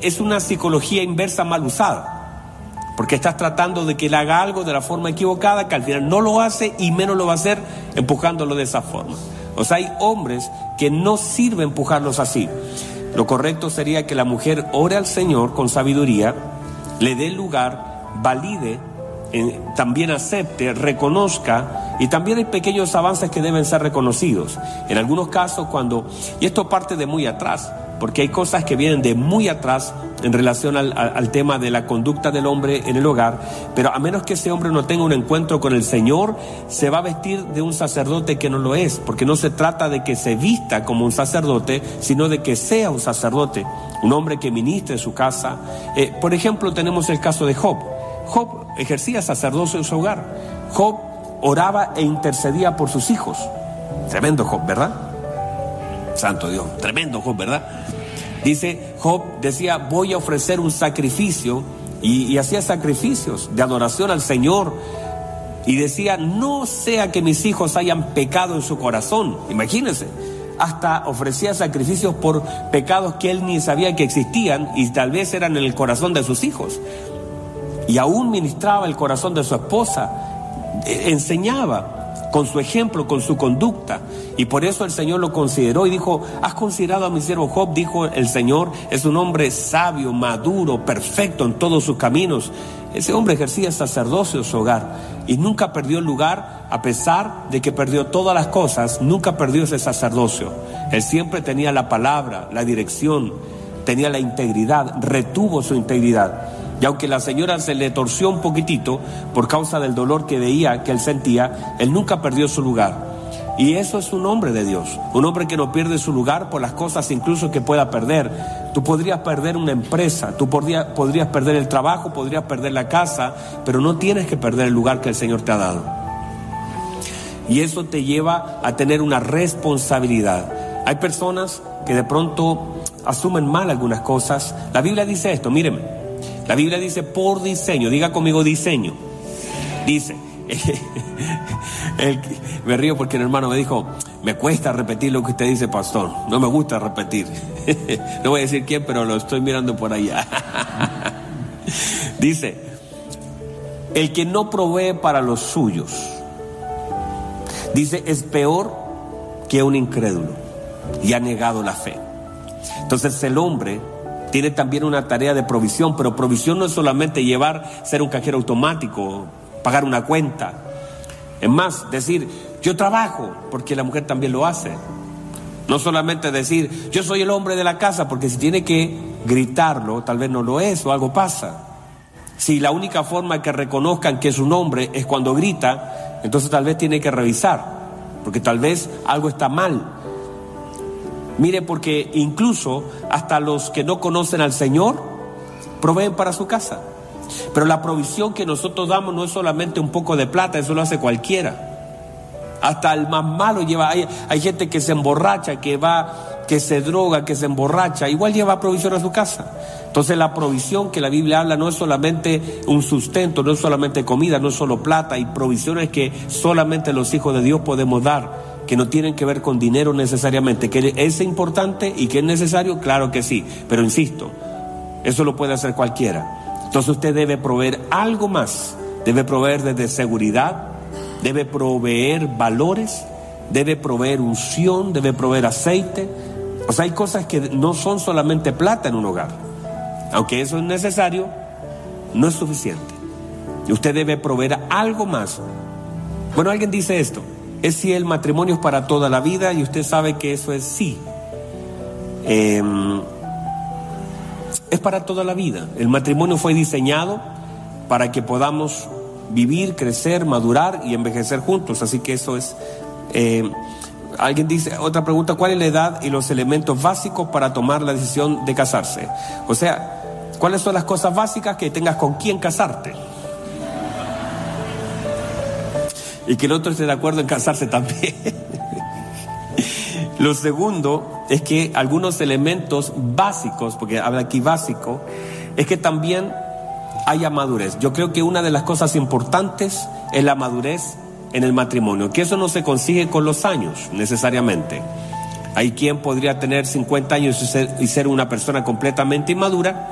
es una psicología inversa mal usada. Porque estás tratando de que él haga algo de la forma equivocada, que al final no lo hace y menos lo va a hacer empujándolo de esa forma. O sea, hay hombres que no sirve empujarlos así. Lo correcto sería que la mujer ore al Señor con sabiduría, le dé lugar, valide, también acepte, reconozca, y también hay pequeños avances que deben ser reconocidos. En algunos casos y esto parte de muy atrás, porque hay cosas que vienen de muy atrás en relación al tema de la conducta del hombre en el hogar, pero a menos que ese hombre no tenga un encuentro con el Señor, se va a vestir de un sacerdote que no lo es, porque no se trata de que se vista como un sacerdote, sino de que sea un sacerdote, un hombre que ministre en su casa. Por ejemplo, tenemos el caso de Job. Job ejercía sacerdocio en su hogar. Job oraba e intercedía por sus hijos. Tremendo Job, ¿verdad? Santo Dios, tremendo Job, ¿verdad? Dice, Job decía, voy a ofrecer un sacrificio, y hacía sacrificios de adoración al Señor, y decía, no sea que mis hijos hayan pecado en su corazón. Imagínense, hasta ofrecía sacrificios por pecados que él ni sabía que existían, y tal vez eran en el corazón de sus hijos. Y aún ministraba el corazón de su esposa, enseñaba con su ejemplo, con su conducta, y por eso el Señor lo consideró y dijo, ¿has considerado a mi siervo Job? Dijo el Señor, es un hombre sabio, maduro, perfecto en todos sus caminos. Ese hombre ejercía sacerdocio en su hogar y nunca perdió el lugar, a pesar de que perdió todas las cosas, nunca perdió ese sacerdocio. Él siempre tenía la palabra, la dirección, tenía la integridad, retuvo su integridad. Y aunque la señora se le torció un poquitito por causa del dolor que veía, que él sentía, él nunca perdió su lugar. Y eso es un hombre de Dios, un hombre que no pierde su lugar por las cosas incluso que pueda perder. Tú podrías perder una empresa, tú podrías perder el trabajo, podrías perder la casa, pero no tienes que perder el lugar que el Señor te ha dado. Y eso te lleva a tener una responsabilidad. Hay personas que de pronto asumen mal algunas cosas. La Biblia dice esto, mírenme. La Biblia dice por diseño, diga conmigo diseño. Dice, me río porque el hermano me dijo, me cuesta repetir lo que usted dice, pastor, no me gusta repetir. No voy a decir quién, pero lo estoy mirando por allá. Dice, el que no provee para los suyos, dice, es peor que un incrédulo y ha negado la fe. Entonces el hombre tiene también una tarea de provisión, pero provisión no es solamente ser un cajero automático, pagar una cuenta. Es más, decir, yo trabajo, porque la mujer también lo hace. No solamente decir, yo soy el hombre de la casa, porque si tiene que gritarlo, tal vez no lo es o algo pasa. Si la única forma que reconozcan que es un hombre es cuando grita, entonces tal vez tiene que revisar, porque tal vez algo está mal. Mire, porque incluso hasta los que no conocen al Señor proveen para su casa. Pero la provisión que nosotros damos no es solamente un poco de plata, eso lo hace cualquiera. Hasta el más malo lleva, hay gente que se emborracha, que se droga, que se emborracha, igual lleva provisión a su casa. Entonces la provisión que la Biblia habla no es solamente un sustento, no es solamente comida, no es solo plata, hay provisiones que solamente los hijos de Dios podemos dar, que no tienen que ver con dinero necesariamente. ¿Que es importante y que es necesario? Claro que sí, pero insisto, eso lo puede hacer cualquiera. Entonces usted debe proveer algo más, debe proveer desde seguridad, debe proveer valores, debe proveer unción, debe proveer aceite. O sea, hay cosas que no son solamente plata en un hogar. Aunque eso es necesario, no es suficiente. Y usted debe proveer algo más. Bueno, alguien dice esto, es si el matrimonio es para toda la vida, y usted sabe que eso es sí. Es para toda la vida. El matrimonio fue diseñado para que podamos vivir, crecer, madurar y envejecer juntos. Así que eso es... alguien dice, otra pregunta, ¿cuál es la edad y los elementos básicos para tomar la decisión de casarse? O sea, ¿cuáles son las cosas básicas? Que tengas con quién casarte. Y que el otro esté de acuerdo en casarse también. Lo segundo es que algunos elementos básicos, porque habla aquí básico, es que también haya madurez. Yo creo que una de las cosas importantes es la madurez en el matrimonio, que eso no se consigue con los años necesariamente. Hay quien podría tener 50 años y ser una persona completamente inmadura,